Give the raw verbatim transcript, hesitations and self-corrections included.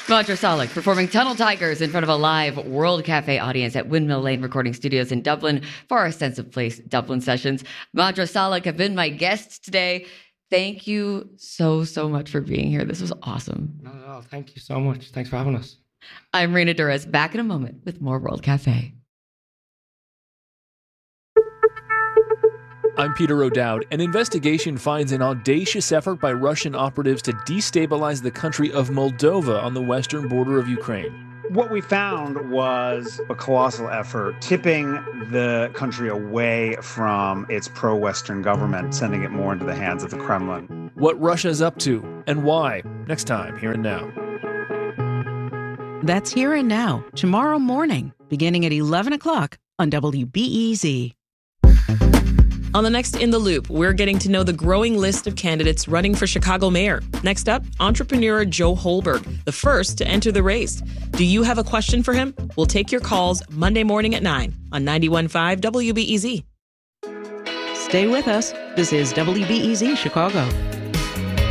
Roger Solek performing Tunnel Tigers in front of a live World Cafe audience at Windmill Lane Recording Studios in Dublin for our Sense of Place Dublin sessions. Madhra Solek have been my guests today. Thank you so, so much for being here. This was awesome. Not at all. Thank you so much. Thanks for having us. I'm Rena Durez, back in a moment with more World Cafe. I'm Peter O'Dowd. An investigation finds an audacious effort by Russian operatives to destabilize the country of Moldova on the western border of Ukraine. What we found was a colossal effort, tipping the country away from its pro-Western government, sending it more into the hands of the Kremlin. What Russia's up to and why, next time, Here and Now. That's Here and Now, tomorrow morning, beginning at eleven o'clock on W B E Z. On the next In the Loop, we're getting to know the growing list of candidates running for Chicago mayor. Next up, entrepreneur Joe Holberg, the first to enter the race. Do you have a question for him? We'll take your calls Monday morning at nine on ninety-one point five W B E Z. Stay with us. This is W B E Z Chicago.